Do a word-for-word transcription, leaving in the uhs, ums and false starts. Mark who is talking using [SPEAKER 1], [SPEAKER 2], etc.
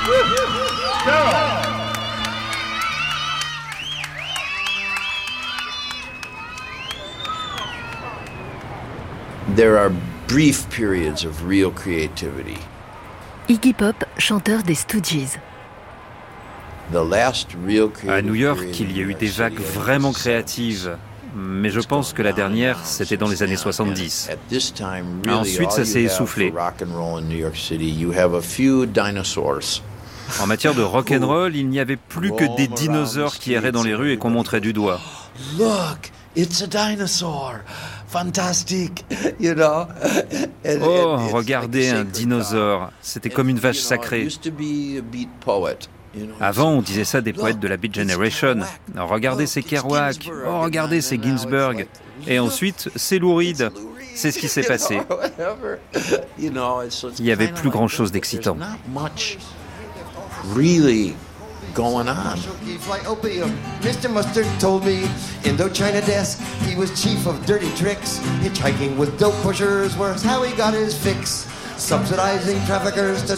[SPEAKER 1] There are brief periods of real creativity.
[SPEAKER 2] Iggy Pop, chanteur des Stooges.
[SPEAKER 3] À New York, il y a eu des vagues vraiment créatives, mais je pense que la dernière, c'était dans les années soixante-dix. Ensuite, ça s'est essoufflé. En matière de rock'n'roll, il n'y avait plus que des dinosaures qui erraient dans les rues et qu'on montrait du doigt.
[SPEAKER 1] Look, it's a dinosaur. Fantastique, you know.
[SPEAKER 3] Oh, regardez un dinosaure. C'était comme une vache sacrée. Avant, on disait ça des poètes de la Beat Generation. Regardez, c'est Kerouac. Oh, regardez, c'est Ginsberg. Et ensuite, c'est Lou Reed. C'est ce qui s'est passé. Il n'y avait plus grand-chose d'excitant.
[SPEAKER 1] Going on.
[SPEAKER 4] Mister Mustard told me Indochina desk he was chief of dirty tricks. Hitchhiking with dope pushers was how he got his fix. Subsidizing traffickers to